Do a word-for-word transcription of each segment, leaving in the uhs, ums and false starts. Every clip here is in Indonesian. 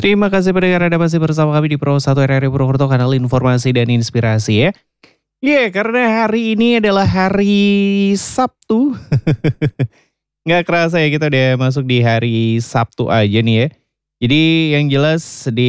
Terima kasih pendengar Anda masih bersama kami di Pro satu R R I Purwokerto, kanal informasi dan inspirasi ya. Iya, karena hari ini adalah hari Sabtu. Nggak kerasa ya kita udah masuk di hari Sabtu aja nih ya. Jadi yang jelas di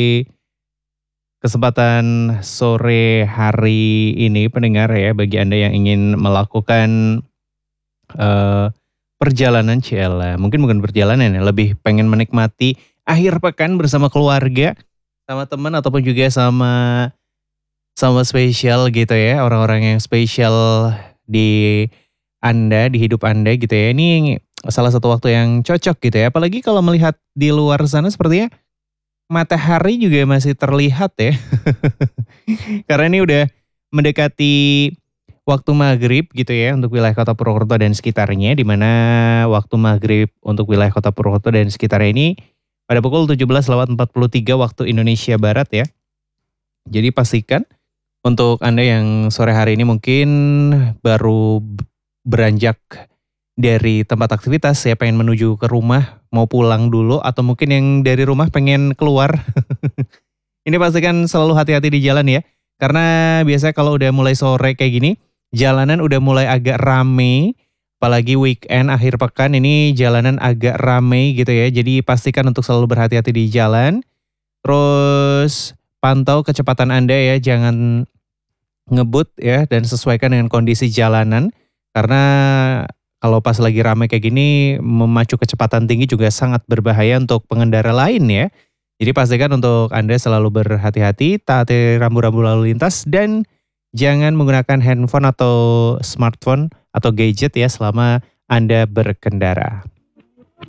kesempatan sore hari ini pendengar ya, bagi Anda yang ingin melakukan eh, perjalanan ciela, mungkin bukan perjalanan ya, lebih pengen menikmati akhir pekan bersama keluarga, sama teman ataupun juga sama sama spesial gitu ya, orang-orang yang spesial di Anda, di hidup Anda gitu ya. Ini salah satu waktu yang cocok gitu ya. Apalagi kalau melihat di luar sana sepertinya matahari juga masih terlihat ya. Karena ini udah mendekati waktu maghrib gitu ya untuk wilayah kota Purwokerto dan sekitarnya. Di mana waktu maghrib untuk wilayah kota Purwokerto dan sekitarnya ini pada pukul tujuh belas lewat empat puluh tiga waktu Indonesia Barat ya. Jadi pastikan untuk Anda yang sore hari ini mungkin baru b- beranjak dari tempat aktivitas ya, pengen menuju ke rumah, mau pulang dulu atau mungkin yang dari rumah pengen keluar. Ini pastikan selalu hati-hati di jalan ya. Karena biasanya kalau udah mulai sore kayak gini, jalanan udah mulai agak rame. Apalagi weekend, akhir pekan ini jalanan agak rame gitu ya. Jadi pastikan untuk selalu berhati-hati di jalan. Terus pantau kecepatan Anda ya, jangan ngebut ya dan sesuaikan dengan kondisi jalanan. Karena kalau pas lagi rame kayak gini, memacu kecepatan tinggi juga sangat berbahaya untuk pengendara lain ya. Jadi pastikan untuk Anda selalu berhati-hati, taati rambu-rambu lalu lintas, dan jangan menggunakan handphone atau smartphone atau gadget ya selama Anda berkendara.